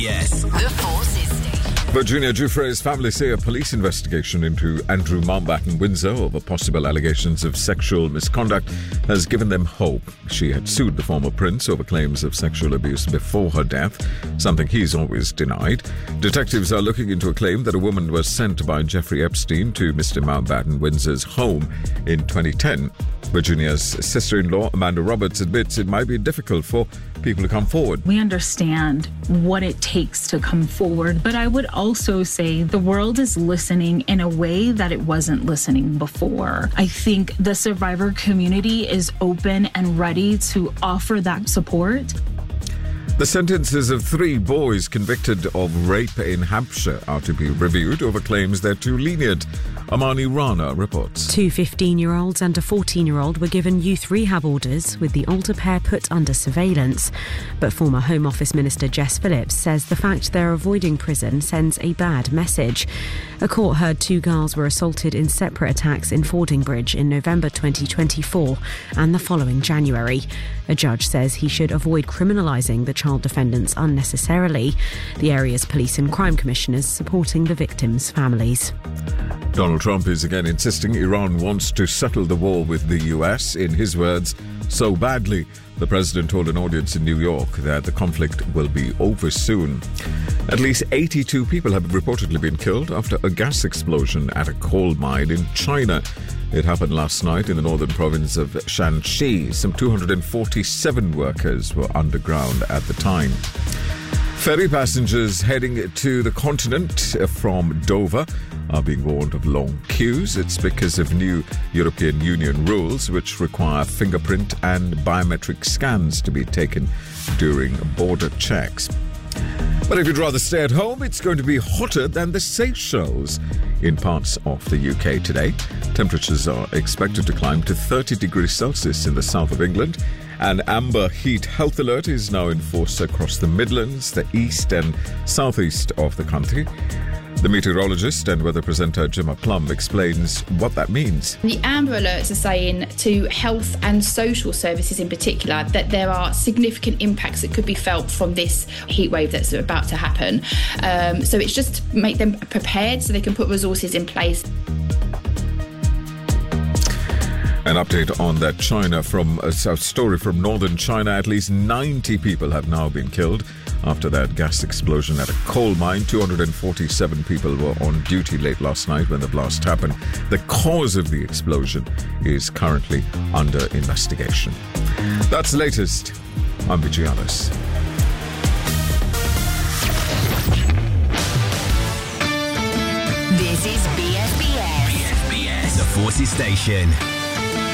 Yes. The Forces Station. Virginia Giuffre's family say a police investigation into Andrew Mountbatten Windsor over possible allegations of sexual misconduct has given them hope. She had sued the former prince over claims of sexual abuse before her death, something he's always denied. Detectives are looking into a claim that a woman was sent by Jeffrey Epstein to Mr. Mountbatten Windsor's home in 2010. Virginia's sister-in-law, Amanda Roberts, admits it might be difficult for people to come forward. We understand what it takes to come forward, but I would also say the world is listening in a way that it wasn't listening before. I think the survivor community is open and ready to offer that support. The sentences of 3 boys convicted of rape in Hampshire are to be reviewed over claims they're too lenient. Amani Rana reports. 2 15-year-olds and a 14-year-old were given youth rehab orders, with the older pair put under surveillance. But former Home Office Minister Jess Phillips says the fact they're avoiding prison sends a bad message. A court heard 2 girls were assaulted in separate attacks in Fordingbridge in November 2024 and the following January. A judge says he should avoid criminalising the child defendants unnecessarily. The area's police and crime commissioners supporting the victims' families. Donald Trump is again insisting Iran wants to settle the war with the US, in his words, so badly. The president told an audience in New York that the conflict will be over soon. At least 82 people have reportedly been killed after a gas explosion at a coal mine in China. It happened last night in the northern province of Shanxi. Some 247 workers were underground at the time. Ferry passengers heading to the continent from Dover are being warned of long queues. It's because of new European Union rules which require fingerprint and biometric scans to be taken during border checks. But if you'd rather stay at home, it's going to be hotter than the Seychelles in parts of the UK today. Temperatures are expected to climb to 30 degrees Celsius in the south of England. An amber heat health alert is now in force across the Midlands, the east and southeast of the country. The meteorologist and weather presenter Gemma Plum explains what that means. The Amber Alerts are saying to health and social services in particular that there are significant impacts that could be felt from this heat wave that's about to happen. So it's just to make them prepared so they can put resources in place. An update on that China from a story from northern China. At least 90 people have now been killed after that gas explosion at a coal mine. 247 people were on duty late last night when the blast happened. The cause of the explosion is currently under investigation. That's the latest. I'm Vijay Alice. This is BSBS. BSBS, the Forces Station.